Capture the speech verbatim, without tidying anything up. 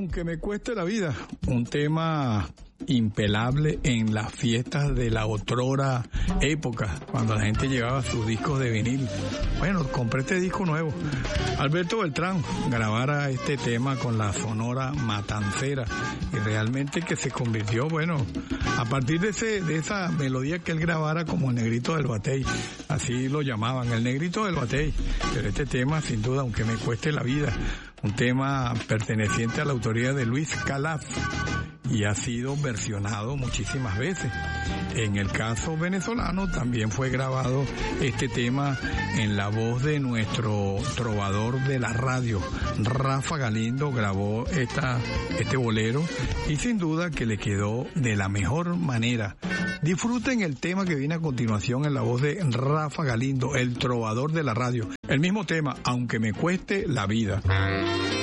Aunque me cueste la vida, un tema impelable en las fiestas de la otrora época, cuando la gente llevaba sus discos de vinil. Bueno, compré este disco nuevo. Alberto Beltrán grabara este tema con la Sonora Matancera y realmente que se convirtió, bueno, a partir de ese de esa melodía que él grabara como el Negrito del Batey, así lo llamaban, el Negrito del Batey. Pero este tema, sin duda, aunque me cueste la vida, un tema perteneciente a la autoría de Luis Calaf y ha sido versionado muchísimas veces. En el caso venezolano también fue grabado este tema en la voz de nuestro trovador de la radio, Rafa Galindo, grabó esta, este bolero y sin duda que le quedó de la mejor manera. Disfruten el tema que viene a continuación en la voz de Rafa Galindo, el trovador de la radio. El mismo tema, Aunque me cueste la vida.